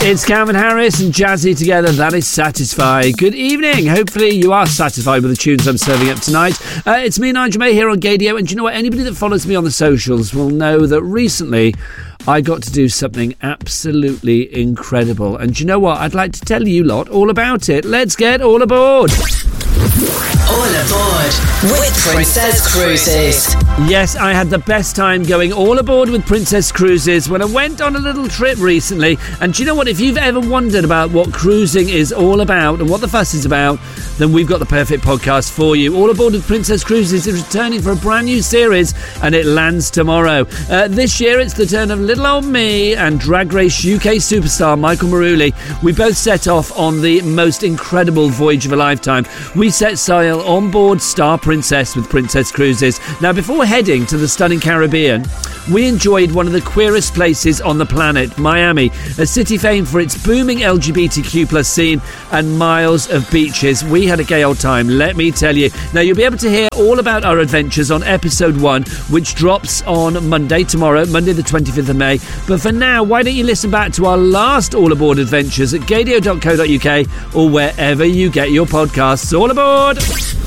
It's Calvin Harris and Jazzy together. That is Satisfy. Good evening. Hopefully you are satisfied with the tunes I'm serving up tonight. It's me, Nigel May, here on Gaydio. And do you know what? Anybody that follows me on the socials will know that recently I got to do something absolutely incredible. And do you know what? I'd like to tell you lot all about it. Let's get all aboard. All aboard with Princess Cruises. Yes, I had the best time going all aboard with Princess Cruises when I went on a little trip recently. And do you know what? If you've ever wondered about what cruising is all about and what the fuss is about, then we've got the perfect podcast for you. All Aboard with Princess Cruises is returning for a brand new series, and it lands tomorrow. This year, it's the turn of little old me and Drag Race UK superstar Michael Maruli. We both set off on the most incredible voyage of a lifetime. We set sail on board Star Princess with Princess Cruises. Now, before heading to the stunning Caribbean, we enjoyed one of the queerest places on the planet, Miami, a city famed for its booming LGBTQ+ scene and miles of beaches. We had a gay old time, let me tell you. Now, you'll be able to hear all about our adventures on episode 1, which drops on Monday, tomorrow, Monday the 25th of May. But for now, why don't you listen back to our last All Aboard adventures at gaydio.co.uk or wherever you get your podcasts. All aboard!